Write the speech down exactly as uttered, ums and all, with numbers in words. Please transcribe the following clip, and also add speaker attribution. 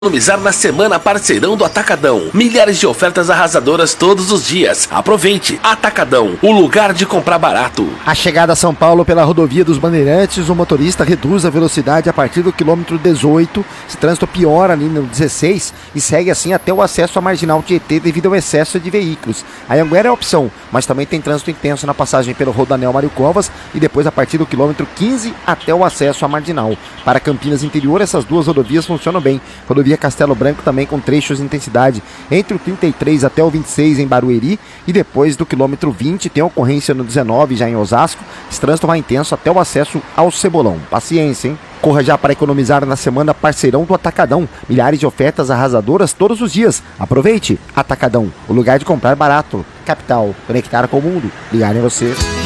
Speaker 1: Economizar na semana parceirão do Atacadão. Milhares de ofertas arrasadoras todos os dias. Aproveite. Atacadão, o lugar de comprar barato.
Speaker 2: A chegada a São Paulo pela rodovia dos Bandeirantes, o motorista reduz a velocidade a partir do quilômetro dezoito. Esse trânsito piora ali no dezesseis e segue assim até o acesso à Marginal Tietê devido ao excesso de veículos. A Anhanguera é a opção, mas também tem trânsito intenso na passagem pelo Rodoanel Mário Covas e depois a partir do quilômetro quinze até o acesso à Marginal. Para Campinas Interior, essas duas rodovias funcionam bem. Rodovia Castelo Branco também com trechos de intensidade entre o trinta e três até o vinte e seis em Barueri e depois do quilômetro vinte tem ocorrência no dezenove já em Osasco. Esse trânsito vai intenso até o acesso ao Cebolão. Paciência, hein? Corra já para economizar na semana parceirão do Atacadão. Milhares de ofertas arrasadoras todos os dias. Aproveite. Atacadão, o lugar de comprar barato. Capital, conectar com o mundo. Ligar em você.